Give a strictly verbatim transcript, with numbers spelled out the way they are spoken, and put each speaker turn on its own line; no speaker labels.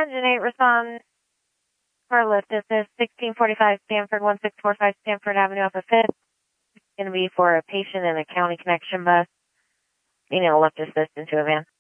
Engine eight, respond for lift. This is sixteen forty-five Stanford, one six four five Stanford Avenue up at fifth. It's going to be for a patient in a county connection bus. Needing a lift assist into a van.